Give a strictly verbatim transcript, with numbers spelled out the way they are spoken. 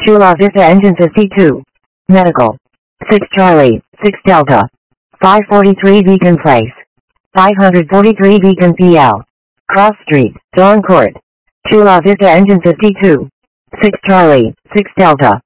Chula Vista Engine fifty-two. Medical. six Charlie, six Delta. five forty-three Beacon Place. five forty-three Beacon P L. Cross Street, Dawn Court. Chula Vista Engine fifty-two. six Charlie, six Delta.